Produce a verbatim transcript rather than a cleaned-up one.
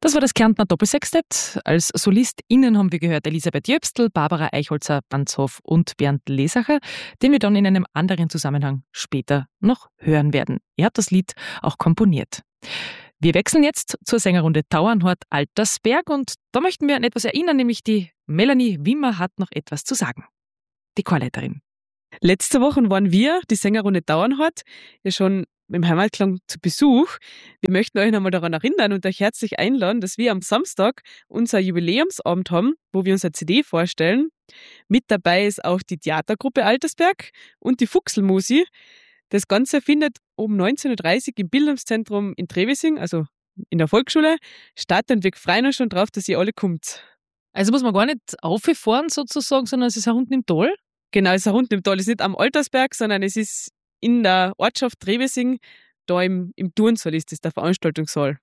Das war das Kärntner Doppelsextett. Als SolistInnen haben wir gehört Elisabeth Jöbstl, Barbara Eichholzer-Banzhoff und Bernd Lesacher, den wir dann in einem anderen Zusammenhang später noch hören werden. Er hat das Lied auch komponiert. Wir wechseln jetzt zur Sängerrunde Tauernhort-Altersberg und da möchten wir an etwas erinnern, nämlich die Melanie Wimmer hat noch etwas zu sagen. Die Chorleiterin. Letzte Woche waren wir, die Sängerrunde Tauernhort, ja schon im Heimatklang zu Besuch. Wir möchten euch nochmal daran erinnern und euch herzlich einladen, dass wir am Samstag unser Jubiläumsabend haben, wo wir uns eine C D vorstellen. Mit dabei ist auch die Theatergruppe Altersberg und die Fuchselmusi. Das Ganze findet um neunzehn Uhr dreißig im Bildungszentrum in Trevising, also in der Volksschule, statt und wir freuen uns schon drauf, dass ihr alle kommt. Also muss man gar nicht auffahren sozusagen, sondern es ist auch unten im Tal? Genau, es ist auch unten im Tal. Es ist nicht am Altersberg, sondern es ist in der Ortschaft Trevising, da im, im Turnsaal ist das der Veranstaltungssaal.